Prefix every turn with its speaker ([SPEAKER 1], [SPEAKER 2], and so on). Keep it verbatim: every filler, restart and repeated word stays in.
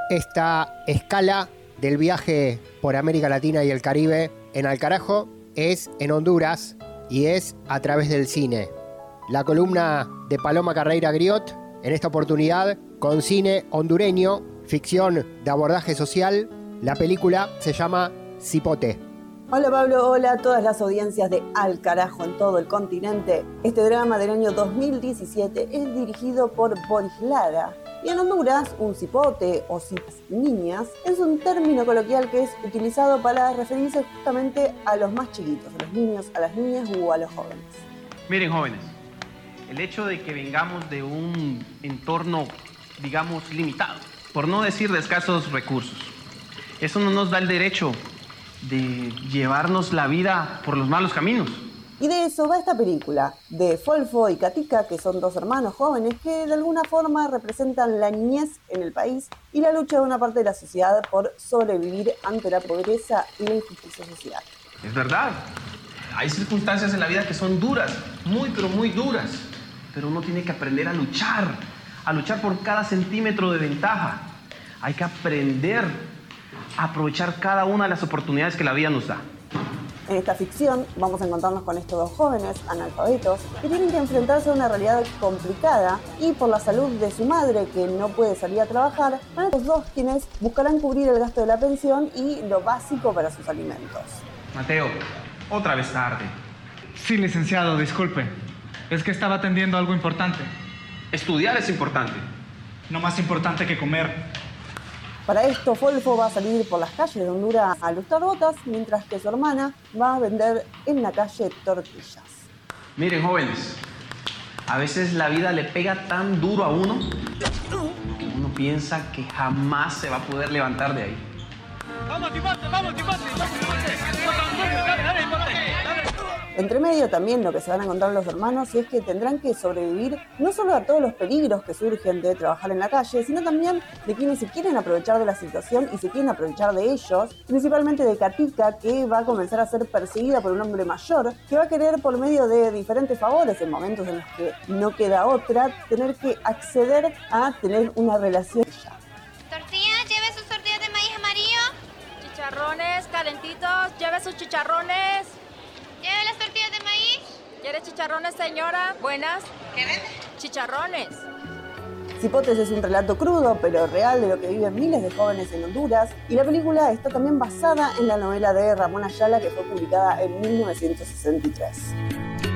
[SPEAKER 1] Esta escala del viaje por América Latina y el Caribe en Al Carajo es en Honduras y es a través del cine. La columna de Paloma Carreira Griot, en esta oportunidad con cine hondureño, ficción de abordaje social. La película se llama Cipote.
[SPEAKER 2] Hola Pablo, hola a todas las audiencias de Al Carajo en todo el continente. Este drama del año dos mil diecisiete es dirigido por Boris Lara. Y en Honduras, un cipote o cipas niñas es un término coloquial que es utilizado para referirse justamente a los más chiquitos, a los niños, a las niñas o a los jóvenes.
[SPEAKER 3] Miren, jóvenes, el hecho de que vengamos de un entorno, digamos, limitado, por no decir de escasos recursos, eso no nos da el derecho de llevarnos la vida por los malos caminos.
[SPEAKER 2] Y de eso va esta película, de Folfo y Katika, que son dos hermanos jóvenes que de alguna forma representan la niñez en el país y la lucha de una parte de la sociedad por sobrevivir ante la pobreza y la injusticia social.
[SPEAKER 3] Es verdad, hay circunstancias en la vida que son duras, muy pero muy duras, pero uno tiene que aprender a luchar, a luchar por cada centímetro de ventaja. Hay que aprender a aprovechar cada una de las oportunidades que la vida nos da.
[SPEAKER 2] En esta ficción vamos a encontrarnos con estos dos jóvenes analfabetos que tienen que enfrentarse a una realidad complicada y por la salud de su madre, que no puede salir a trabajar, van los dos quienes buscarán cubrir el gasto de la pensión y lo básico para sus alimentos.
[SPEAKER 3] Mateo, otra vez tarde.
[SPEAKER 4] Sí, licenciado, disculpe. Es que estaba atendiendo algo importante.
[SPEAKER 3] Estudiar es importante.
[SPEAKER 4] No más importante que comer.
[SPEAKER 2] Para esto, Folfo va a salir por las calles de Honduras a lustrar botas, mientras que su hermana va a vender en la calle tortillas.
[SPEAKER 3] Miren, jóvenes, a veces la vida le pega tan duro a uno que uno piensa que jamás se va a poder levantar de ahí.
[SPEAKER 5] ¡Vamos, Cipote! ¡Vamos, Cipote! ¡Vamos, Cipote! ¡Dale, dale, Cipote! ¡Dale!
[SPEAKER 2] Entre medio también lo que se van a encontrar los hermanos es que tendrán que sobrevivir no solo a todos los peligros que surgen de trabajar en la calle, sino también de quienes se quieren aprovechar de la situación y se quieren aprovechar de ellos, principalmente de Katika, que va a comenzar a ser perseguida por un hombre mayor que va a querer, por medio de diferentes favores en momentos en los que no queda otra, tener que acceder a tener una relación.
[SPEAKER 6] Tortilla, lleve sus tortillas de maíz amarillo.
[SPEAKER 7] Chicharrones calentitos, lleve sus chicharrones.
[SPEAKER 6] ¿Lleve las tortillas de maíz?
[SPEAKER 7] ¿Quiere chicharrones, señora? Buenas.
[SPEAKER 6] ¿Qué vende?
[SPEAKER 7] Chicharrones.
[SPEAKER 2] Cipotes es un relato crudo pero real de lo que viven miles de jóvenes en Honduras, y la película está también basada en la novela de Ramón Ayala, que fue publicada en mil novecientos sesenta y tres.